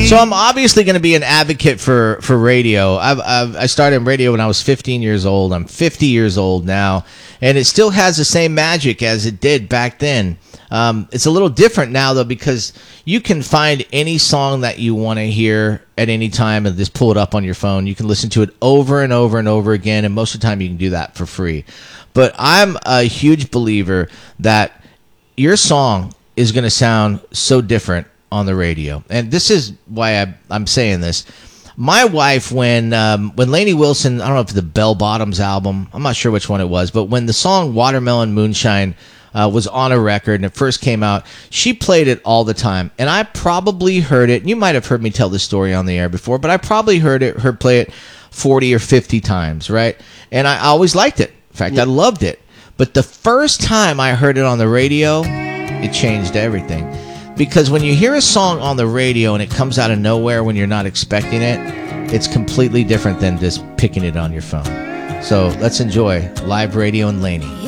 So I'm obviously going to be an advocate for radio. I started in radio when I was 15 years old. I'm 50 years old now, and it still has the same magic as it did back then. It's a little different now, though, because you can find any song that you want to hear at any time and just pull it up on your phone. You can listen to it over and over and over again, and most of the time you can do that for free. But I'm a huge believer that your song is going to sound so different on the radio. And this is why I'm saying this. My wife, when Lainey Wilson, I don't know if the Bell Bottoms album, I'm not sure which one it was, but when the song Watermelon Moonshine was on a record and it first came out, she played it all the time. And I probably heard it, and you might have heard me tell this story on the air before, but I probably heard her play it 40 or 50 times, right? And I always liked it. In fact, I loved it. But the first time I heard it on the radio, it changed everything. Because when you hear a song on the radio and it comes out of nowhere when you're not expecting it, it's completely different than just picking it on your phone. So let's enjoy live radio and Lainey.